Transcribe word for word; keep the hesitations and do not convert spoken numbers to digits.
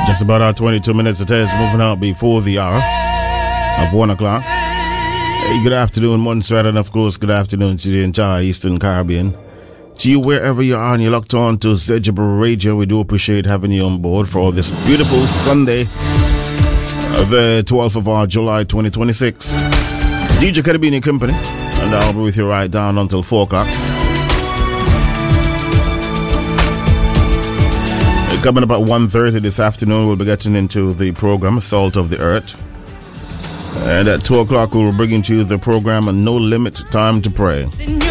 Just about our twenty-two minutes it is, moving out before the hour of one o'clock. Hey, good afternoon, Montserrat, and of course, good afternoon to the entire Eastern Caribbean. To you, wherever you are, and you're locked on to Zedjabra Radio, we do appreciate having you on board for this beautiful Sunday, uh, the twelfth of our July twenty twenty-six. D J Caribbean Company, and I'll be with you right down until four o'clock. Coming up at one thirty this afternoon, we'll be getting into the program Salt of the Earth. And at two o'clock, we'll bring into the program No Limit Time to Pray.